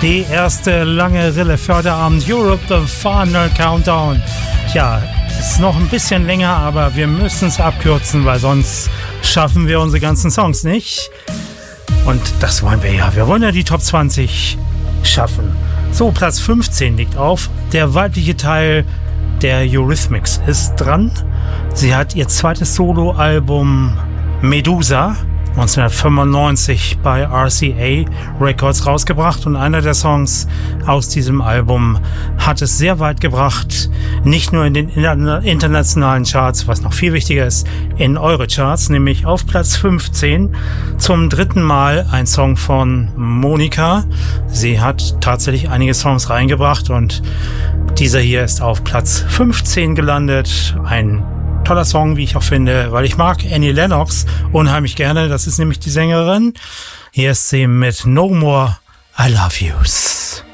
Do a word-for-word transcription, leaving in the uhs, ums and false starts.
Die erste lange Rille Förderabend Europe The Final Countdown. Ja, ist noch ein bisschen länger, aber wir müssen es abkürzen, weil sonst schaffen wir unsere ganzen Songs nicht. Und das wollen wir ja. Wir wollen ja die Top zwanzig schaffen. So, Platz fünfzehn liegt auf. Der weibliche Teil der Eurythmics ist dran. Sie hat ihr zweites Soloalbum Medusa neunzehnhundertfünfundneunzig bei R C A Records rausgebracht und einer der Songs aus diesem Album hat es sehr weit gebracht, nicht nur in den internationalen Charts, was noch viel wichtiger ist, in eure Charts, nämlich auf Platz fünfzehn zum dritten Mal ein Song von Monika. Sie hat tatsächlich einige Songs reingebracht und dieser hier ist auf Platz fünfzehn gelandet. Ein toller Song, wie ich auch finde, weil ich mag Annie Lennox unheimlich gerne. Das ist nämlich die Sängerin. Hier ist sie mit No More I Love Yous.